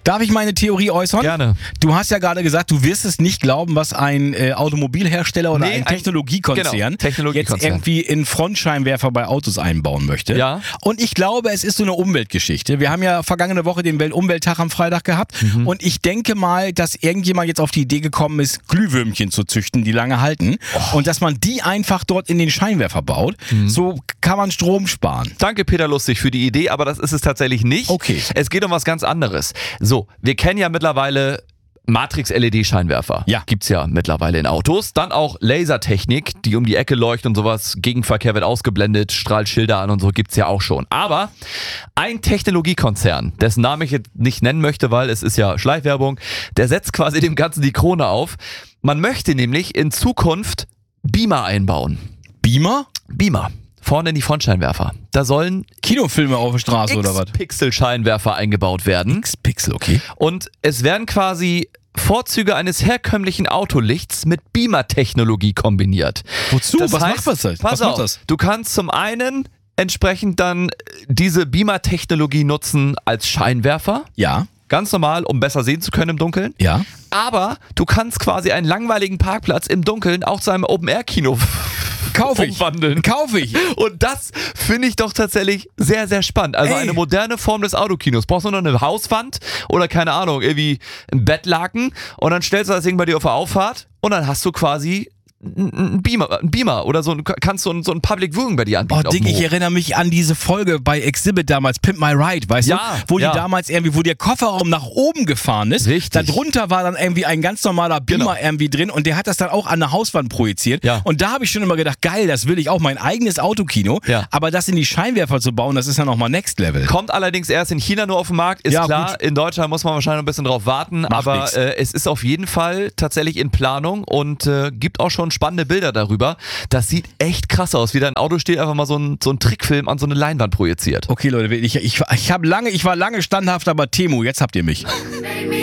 Darf ich meine Theorie äußern? Gerne. Du hast ja gerade gesagt, du wirst es nicht glauben, was ein Automobilhersteller oder ein Technologiekonzern jetzt irgendwie in Frontscheinwerfer bei Autos einbauen möchte. Ja. Und ich glaube, es ist so eine Umweltgeschichte. Wir haben ja vergangene Woche den Weltumwelttag am Freitag gehabt und ich denke mal, dass irgendjemand jetzt auf die Idee gekommen ist, Glühwürmchen zu züchten, die lange halten und dass man die einfach dort in den Scheinwerfer baut. So kann man Strom sparen. Danke, Peter Lustig, für die Idee, aber das ist es tatsächlich nicht. Okay. Es geht um was ganz anderes. So, wir kennen ja mittlerweile Matrix-LED-Scheinwerfer. Ja. Gibt's ja mittlerweile in Autos. Dann auch Lasertechnik, die um die Ecke leuchtet und sowas. Gegenverkehr wird ausgeblendet, strahlt Schilder an und so, gibt's ja auch schon. Aber ein Technologiekonzern, dessen Namen ich jetzt nicht nennen möchte, weil es ist ja Schleichwerbung, der setzt quasi dem Ganzen die Krone auf. Man möchte nämlich in Zukunft Beamer einbauen. Beamer? Beamer. Vorne in die Frontscheinwerfer. Da sollen Kinofilme auf der Straße oder was? X-Pixel-Scheinwerfer eingebaut werden. X-Pixel, okay. Und es werden quasi Vorzüge eines herkömmlichen Autolichts mit Beamer-Technologie kombiniert. Wozu? Das Was heißt, macht das? Pass auf, du kannst zum einen entsprechend dann diese Beamer-Technologie nutzen als Scheinwerfer. Ja. Ganz normal, um besser sehen zu können im Dunkeln. Ja. Aber du kannst quasi einen langweiligen Parkplatz im Dunkeln auch zu einem Open-Air-Kino umwandeln. Kaufe ich. Und das finde ich doch tatsächlich sehr, sehr spannend. Also eine moderne Form des Autokinos. Brauchst du nur noch eine Hauswand oder keine Ahnung, irgendwie ein Bettlaken und dann stellst du das Ding bei dir auf der Auffahrt und dann hast du quasi ein Beamer oder so, kannst du so ein Public Viewing bei dir anbieten. Oh, Dick, ich erinnere mich an diese Folge bei Exhibit damals, Pimp My Ride, weißt du? Wo die damals irgendwie, wo der Kofferraum nach oben gefahren ist. Richtig. Darunter war dann irgendwie ein ganz normaler Beamer irgendwie drin und der hat das dann auch an der Hauswand projiziert. Ja. Und da habe ich schon immer gedacht, geil, das will ich auch, mein eigenes Autokino. Ja. Aber das in die Scheinwerfer zu bauen, das ist ja nochmal Next Level. Kommt allerdings erst in China nur auf den Markt, ist klar. Gut. In Deutschland muss man wahrscheinlich ein bisschen drauf warten, aber es ist auf jeden Fall tatsächlich in Planung und gibt auch schon spannende Bilder darüber. Das sieht echt krass aus, wie dein Auto steht, einfach mal so ein Trickfilm an so eine Leinwand projiziert. Okay, Leute, ich war lange standhaft, aber Temu, jetzt habt ihr mich.